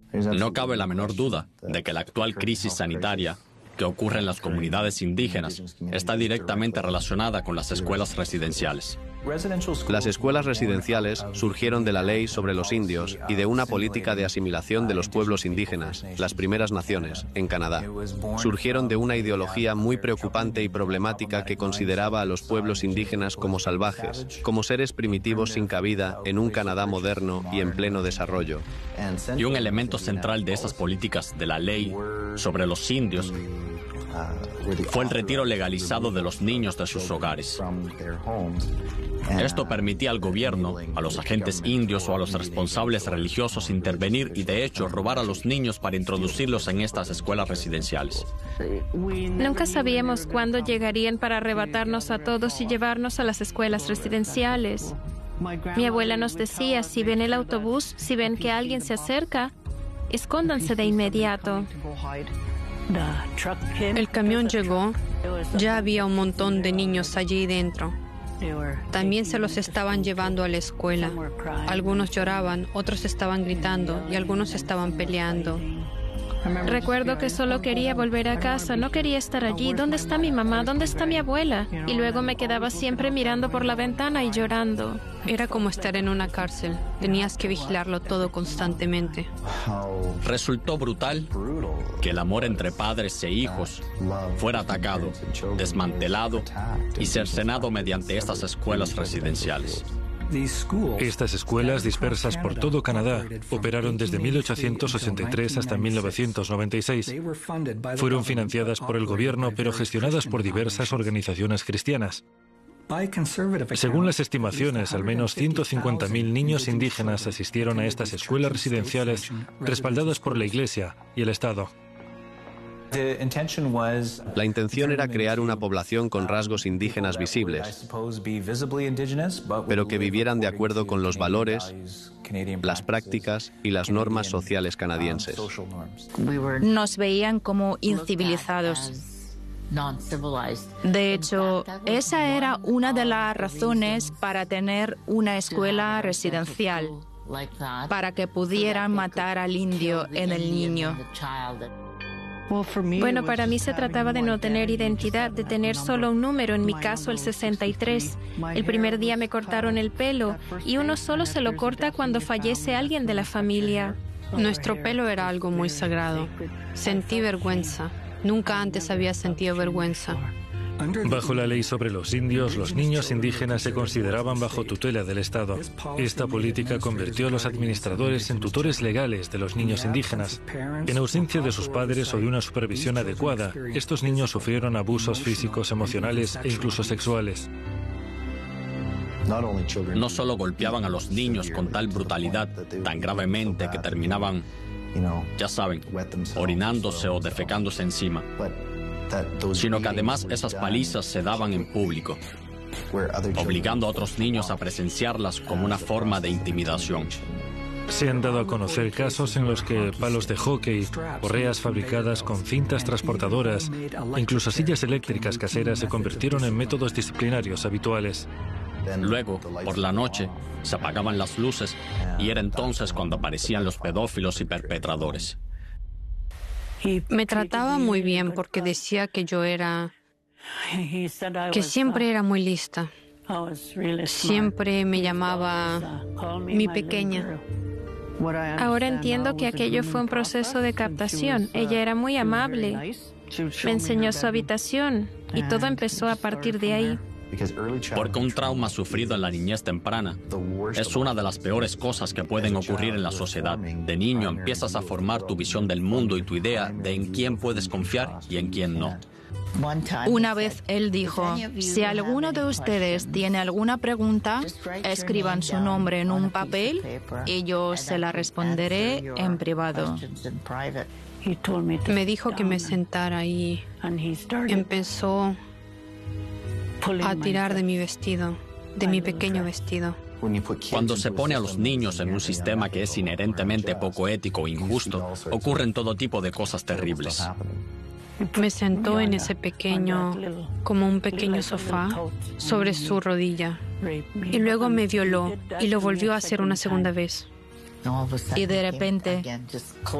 No cabe la menor duda de que la actual crisis sanitaria que ocurre en las comunidades indígenas está directamente relacionada con las escuelas residenciales. Las escuelas residenciales surgieron de la ley sobre los indios y de una política de asimilación de los pueblos indígenas, las primeras naciones, en Canadá. Surgieron de una ideología muy preocupante y problemática que consideraba a los pueblos indígenas como salvajes, como seres primitivos sin cabida en un Canadá moderno y en pleno desarrollo. Y un elemento central de esas políticas de la ley sobre los indios fue el retiro legalizado de los niños de sus hogares. Esto permitía al gobierno, a los agentes indios o a los responsables religiosos intervenir y, de hecho, robar a los niños para introducirlos en estas escuelas residenciales. Nunca sabíamos cuándo llegarían para arrebatarnos a todos y llevarnos a las escuelas residenciales. Mi abuela nos decía, si ven el autobús, si ven que alguien se acerca, escóndanse de inmediato. El camión llegó, ya había un montón de niños allí dentro. También se los estaban llevando a la escuela. Algunos lloraban, otros estaban gritando y algunos estaban peleando. Recuerdo que solo quería volver a casa, no quería estar allí. ¿Dónde está mi mamá? ¿Dónde está mi abuela? Y luego me quedaba siempre mirando por la ventana y llorando. Era como estar en una cárcel. Tenías que vigilarlo todo constantemente. Resultó brutal que el amor entre padres e hijos fuera atacado, desmantelado y cercenado mediante estas escuelas residenciales. Estas escuelas, dispersas por todo Canadá, operaron desde 1883 hasta 1996. Fueron financiadas por el gobierno, pero gestionadas por diversas organizaciones cristianas. Según las estimaciones, al menos 150.000 niños indígenas asistieron a estas escuelas residenciales respaldadas por la Iglesia y el Estado. La intención era crear una población con rasgos indígenas visibles, pero que vivieran de acuerdo con los valores, las prácticas y las normas sociales canadienses. Nos veían como incivilizados. De hecho, esa era una de las razones para tener una escuela residencial, para que pudieran matar al indio en el niño. Bueno, para mí se trataba de no tener identidad, de tener solo un número, en mi caso el 63. El primer día me cortaron el pelo y uno solo se lo corta cuando fallece alguien de la familia. Nuestro pelo era algo muy sagrado. Sentí vergüenza. Nunca antes había sentido vergüenza. Bajo la ley sobre los indios, los niños indígenas se consideraban bajo tutela del Estado. Esta política convirtió a los administradores en tutores legales de los niños indígenas. En ausencia de sus padres o de una supervisión adecuada, estos niños sufrieron abusos físicos, emocionales e incluso sexuales. No solo golpeaban a los niños con tal brutalidad, tan gravemente que terminaban, ya saben, orinándose o defecándose encima, sino que además esas palizas se daban en público, obligando a otros niños a presenciarlas como una forma de intimidación. Se han dado a conocer casos en los que palos de hockey, correas fabricadas con cintas transportadoras, incluso sillas eléctricas caseras se convirtieron en métodos disciplinarios habituales. Luego, por la noche, se apagaban las luces y era entonces cuando aparecían los pedófilos y perpetradores. Me trataba muy bien porque decía que siempre era muy lista. Siempre me llamaba mi pequeña. Ahora entiendo que aquello fue un proceso de captación. Ella era muy amable. Me enseñó su habitación y todo empezó a partir de ahí. Porque un trauma sufrido en la niñez temprana es una de las peores cosas que pueden ocurrir en la sociedad. De niño empiezas a formar tu visión del mundo y tu idea de en quién puedes confiar y en quién no. Una vez él dijo, si alguno de ustedes tiene alguna pregunta, escriban su nombre en un papel y yo se la responderé en privado. Me dijo que me sentara y empezó a tirar de mi vestido, de mi pequeño vestido. Cuando se pone a los niños en un sistema que es inherentemente poco ético e injusto, ocurren todo tipo de cosas terribles. Me sentó en ese pequeño, como un pequeño sofá, sobre su rodilla. Y luego me violó y lo volvió a hacer una segunda vez. Y de repente